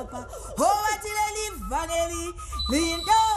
papa. Oh, what till I live vanity. Lean down.